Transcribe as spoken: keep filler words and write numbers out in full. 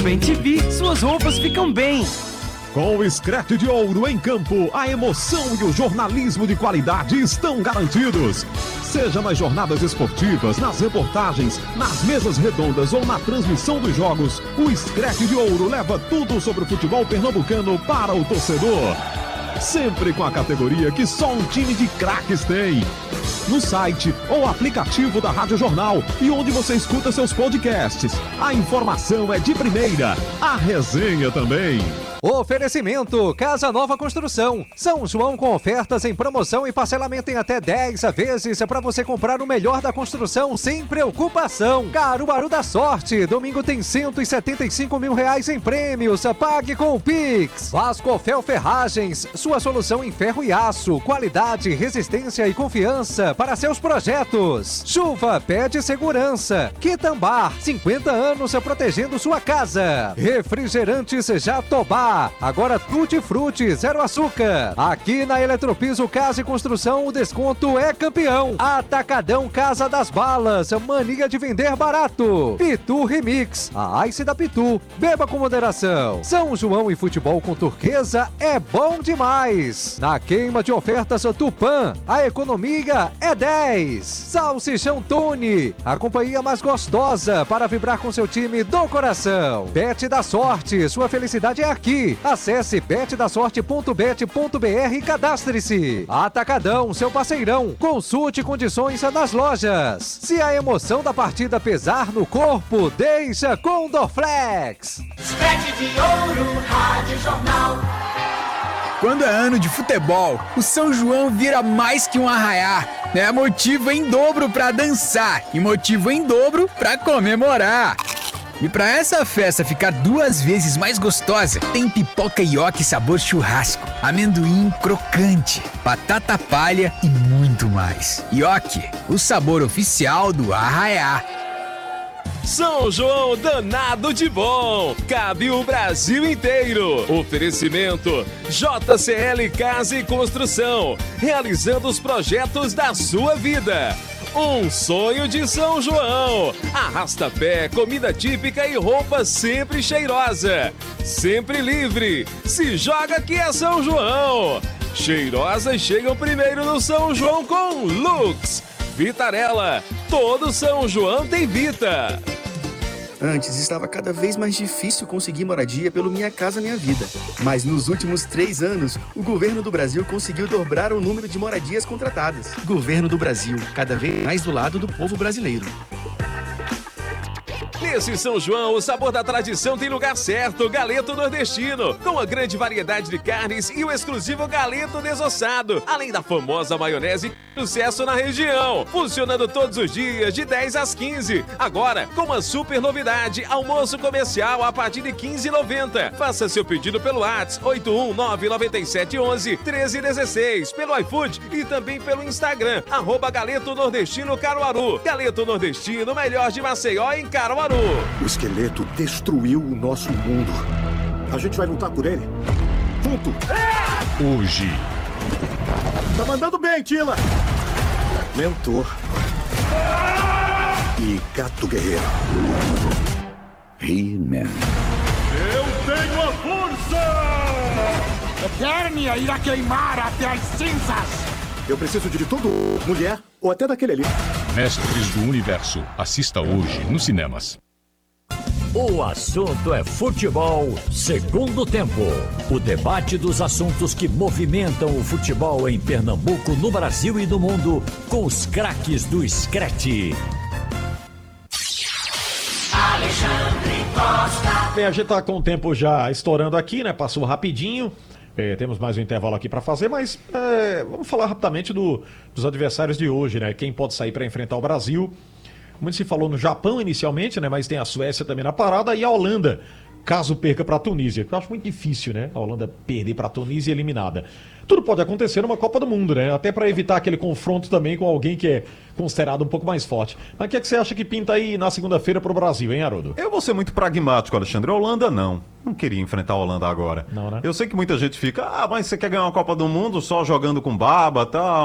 Bem T V, suas roupas ficam bem. Com o Screte de Ouro em campo, a emoção e o jornalismo de qualidade estão garantidos. Seja nas jornadas esportivas, nas reportagens, nas mesas redondas ou na transmissão dos jogos, o Screte de Ouro leva tudo sobre o futebol pernambucano para o torcedor. Sempre com a categoria que só um time de craques tem. No site ou aplicativo da Rádio Jornal e onde você escuta seus podcasts. A informação é de primeira, a resenha também. Oferecimento Casa Nova Construção. São João com ofertas em promoção e parcelamento em até dez vezes para você comprar o melhor da construção sem preocupação. Caruaru da Sorte. Domingo tem cento e setenta e cinco mil reais em prêmios. Pague com o Pix. Vasco Fel Ferragens. Sua solução em ferro e aço. Qualidade, resistência e confiança para seus projetos. Chuva pede segurança. Quitambar. cinquenta anos protegendo sua casa. Refrigerantes Jatobá. Agora Tutti Frutti, zero açúcar. Aqui na Eletropiso Casa e Construção, o desconto é campeão. Atacadão Casa das Balas, mania de vender barato. Pitu Remix, a Ice da Pitu. Beba com moderação. São João e futebol com turquesa é bom demais. Na queima de ofertas Tupã, a economia é dez. Salsichão Tony, a companhia mais gostosa para vibrar com seu time do coração. Bet da Sorte, sua felicidade é aqui. Acesse bet da sorte ponto bet ponto br e cadastre-se. Atacadão, seu parceirão. Consulte condições nas lojas. Se a emoção da partida pesar no corpo, deixa com Dorflex. Screte de Ouro, Rádio Jornal. Quando é ano de futebol, o São João vira mais que um arraiá. É motivo em dobro pra dançar e motivo em dobro pra comemorar. E pra essa festa ficar duas vezes mais gostosa, tem pipoca ioki sabor churrasco, amendoim crocante, batata palha e muito mais. Ioki, o sabor oficial do arraiá. São João danado de bom, cabe o Brasil inteiro. Oferecimento J C L Casa e Construção, realizando os projetos da sua vida. Um sonho de São João. Arrasta-pé, comida típica e roupa sempre cheirosa. Sempre livre. Se joga que é São João. Cheirosas chegam primeiro no São João com Lux. Vitarella. Todo São João tem Vita. Antes estava cada vez mais difícil conseguir moradia pelo Minha Casa Minha Vida. Mas nos últimos três anos, o governo do Brasil conseguiu dobrar o número de moradias contratadas. Governo do Brasil, cada vez mais do lado do povo brasileiro. Nesse São João, o sabor da tradição tem lugar certo, Galeto Nordestino, com a grande variedade de carnes e o exclusivo galeto desossado, além da famosa maionese sucesso na região, funcionando todos os dias de dez às quinze. Agora, com uma super novidade, almoço comercial a partir de quinze reais e noventa centavos. Faça seu pedido pelo WhatsApp oito um nove nove sete um um treze um seis, pelo iFood e também pelo Instagram, arroba Galeto Nordestino Caruaru. Galeto Nordestino, melhor de Maceió em Caruaru. O esqueleto destruiu o nosso mundo. A gente vai lutar por ele? Junto! Hoje. Tá mandando bem, Tila! Mentor. E Gato Guerreiro. He-Man. Eu tenho a força! Eternia irá queimar até as cinzas! Eu preciso de todo, mulher ou até daquele ali. Mestres do Universo. Assista hoje nos cinemas. O assunto é futebol, segundo tempo. O debate dos assuntos que movimentam o futebol em Pernambuco, no Brasil e no mundo, com os craques do Screte. Alexandre Costa. Bem, a gente tá com o tempo já estourando aqui, né? Passou rapidinho. É, temos mais um intervalo aqui para fazer, mas é, vamos falar rapidamente do, dos adversários de hoje, né? Quem pode sair para enfrentar o Brasil. Muito se falou no Japão inicialmente, né? Mas tem a Suécia também na parada e a Holanda, caso perca para a Tunísia. Eu acho muito difícil, né? A Holanda perder para a Tunísia eliminada. Tudo pode acontecer numa Copa do Mundo, né? Até para evitar aquele confronto também com alguém que é considerado um pouco mais forte. Mas o que, é que você acha que pinta aí na segunda-feira pro Brasil, hein, Haroldo? Eu vou ser muito pragmático, Alexandre. A Holanda, não. Não queria enfrentar a Holanda agora. Não, né? Eu sei que muita gente fica, ah, mas você quer ganhar uma Copa do Mundo só jogando com baba e tal.